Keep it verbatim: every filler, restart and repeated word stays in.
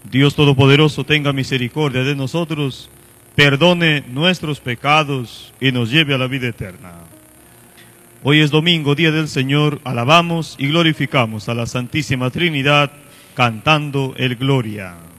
Dios Todopoderoso tenga misericordia de nosotros, perdone nuestros pecados y nos lleve a la vida eterna. Hoy es domingo, día del Señor, alabamos y glorificamos a la Santísima Trinidad, cantando el Gloria.